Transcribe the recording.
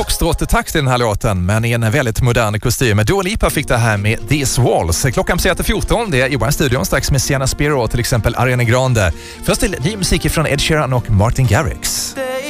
Foxtrot-takt i den här låten, men i en väldigt modern kostym. Dua Lipa fick det här med These Walls. Klockan passerar till 14, det är Johan studion strax med Sienna Spiro och till exempel Ariana Grande. Först till ny musik från Ed Sheeran och Martin Garrix.